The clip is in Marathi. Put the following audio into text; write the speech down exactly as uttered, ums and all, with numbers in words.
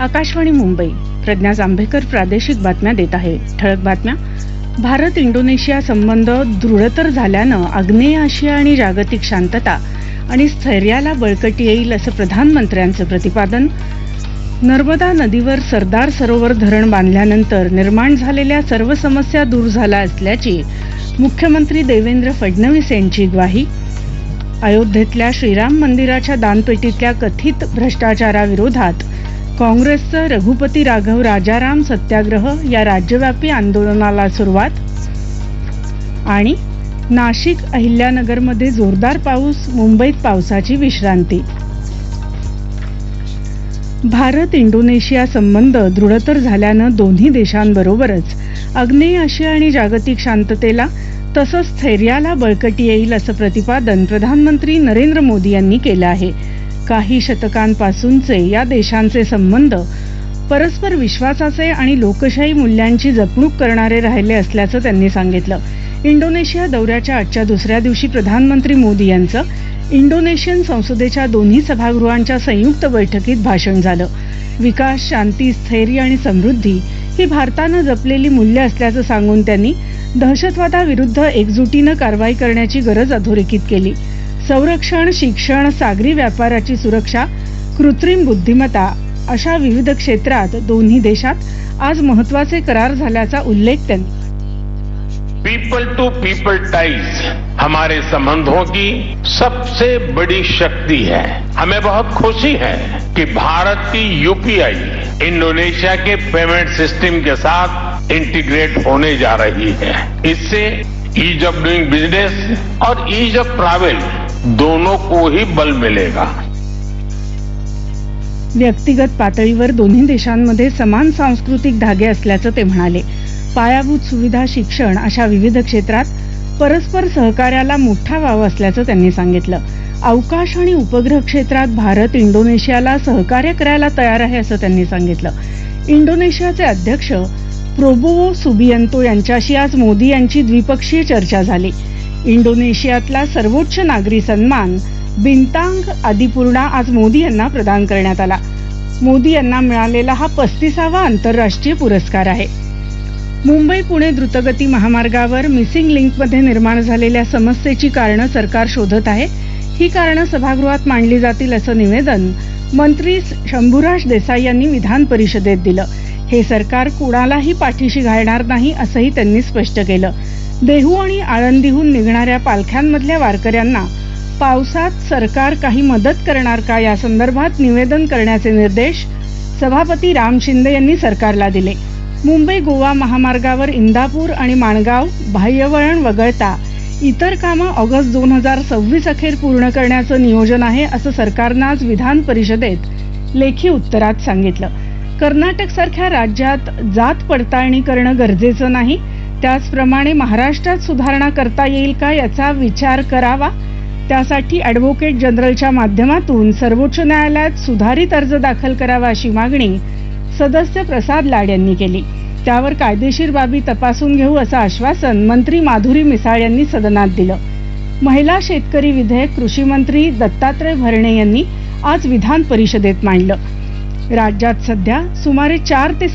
आकाशवाणी मुंबई. प्रज्ञा जांभेकर प्रादेशिक बातम्या देत आहे. ठळक बातम्या. भारत इंडोनेशिया संबंध दृढतर झाल्यानं आग्नेय आशिया आणि जागतिक शांतता आणि स्थैर्याला बळकटी येईल असं प्रधानमंत्र्यांचं प्रतिपादन. नर्मदा नदीवर सरदार सरोवर धरण बांधल्यानंतर निर्माण झालेल्या सर्व समस्या दूर झाल्या असल्याची मुख्यमंत्री देवेंद्र फडणवीस यांची ग्वाही. अयोध्येतल्या श्रीराम मंदिराच्या दानपेटीतल्या कथित भ्रष्टाचाराविरोधात काँग्रेसचं रघुपती राघव राजाराम सत्याग्रह या राज्यव्यापी आंदोलनाला सुरुवात. आणि नाशिक अहिल्यानगरमध्ये जोरदार पाऊस, मुंबईत पावसाची विश्रांती. भारत इंडोनेशिया संबंध दृढतर झाल्यानं दोन्ही देशांबरोबरच आग्नेय आशिया आणि जागतिक शांततेला तसंच स्थैर्याला बळकटी येईल असं प्रतिपादन प्रधानमंत्री नरेंद्र मोदी यांनी केलं आहे. काही शतकांपासूनचे या देशांचे संबंध परस्पर विश्वासाचे आणि लोकशाही मूल्यांची जपणूक करणारे राहिले असल्याचं त्यांनी सांगितलं. इंडोनेशिया दौऱ्याच्या आजच्या दुसऱ्या दिवशी प्रधानमंत्री मोदी यांचं इंडोनेशियन संसदेच्या दोन्ही सभागृहांच्या संयुक्त बैठकीत भाषण झालं. विकास, शांती, स्थैर्य आणि समृद्धी ही भारतानं जपलेली मूल्य असल्याचं सांगून त्यांनी दहशतवादाविरुद्ध एकजुटीनं कारवाई करण्याची गरज अधोरेखित केली. संरक्षण, शिक्षण, सागरी व्यापाराची सुरक्षा, कृत्रिम बुद्धिमत्ता अशा विविध क्षेत्रात दोन्ही देशात आज महत्वाचे करार झाल्याचा उल्लेख त्यांनी. पीपल टू पीपल टाइज हमारे संबंधों की सबसे बड़ी शक्ति है. हमें बहुत खुशी है कि भारत की यूपीआई इंडोनेशिया के पेमेंट सिस्टम के साथ इंटीग्रेट होने जा रही है. इससे ईज ऑफ डूइंग बिजनेस और ईज ऑफ ट्रैवल दोनों को ही बल मिलेगा. व्यक्तिगत पातळीवर दोन्ही देशांमध्ये समान सांस्कृतिक धागे असल्याचं ते म्हणाले. पायाभूत सुविधा, शिक्षण अशा विविध क्षेत्रात परस्पर सहकार्याला मोठा वाव असल्याचं त्यांनी सांगितलं. अवकाश आणि उपग्रह क्षेत्रात भारत इंडोनेशियाला सहकार्य करायला तयार आहे असं त्यांनी सांगितलं. इंडोनेशियाचे अध्यक्ष प्रोबोवो सुबियांतो यांच्याशी आज मोदी यांची द्विपक्षीय चर्चा झाली. इंडोनेशियातला सर्वोच्च नागरी सन्मान बिंतांग आदिपूर्णा आज मोदी यांना प्रदान करण्यात आला. मोदी यांना मिळालेला हा पस्तीसावा आंतरराष्ट्रीय पुरस्कार आहे. मुंबई पुणे द्रुतगती महामार्गावर मिसिंग लिंकमध्ये निर्माण झालेल्या समस्येची कारणं सरकार शोधत आहे. ही कारणं सभागृहात मांडली जातील असं निवेदन मंत्री शंभूराज देसाई यांनी विधान परिषदेत दिलं. हे सरकार कुणालाही पाठीशी घालणार नाही असंही त्यांनी स्पष्ट केलं. देहू आणि आळंदीहून निघणाऱ्या पालख्यांमधल्या वारकऱ्यांना पावसात सरकार काही मदत करणार का या संदर्भात निवेदन करण्याचे निर्देश सभापती राम शिंदे यांनी सरकारला दिले. मुंबई गोवा महामार्गावर इंदापूर आणि माणगाव बाह्यवळण वगळता इतर कामं ऑगस्ट दोन हजार सव्वीस अखेर पूर्ण करण्याचं नियोजन आहे असं सरकारनं आज विधान परिषदेत लेखी उत्तरात सांगितलं. कर्नाटकसारख्या राज्यात जात पडताळणी करणं गरजेचं नाही, त्याचप्रमाणे महाराष्ट्रात सुधारणा करता येईल का याचा विचार करावा. त्यासाठी अॅडव्होकेट जनरलच्या माध्यमातून सर्वोच्च न्यायालयात सुधारित अर्ज दाखल करावा अशी मागणी सदस्य प्रसाद लाड यांनी केली. त्यावर कायदेशीर बाबी तपासून घेऊ असं आश्वासन मंत्री माधुरी मिसाळ यांनी सदनात दिलं. महिला शेतकरी विधेयक कृषी मंत्री दत्तात्रय भरणे यांनी आज विधान परिषदेत मांडलं. राज्यात सध्या सुमारे चार ते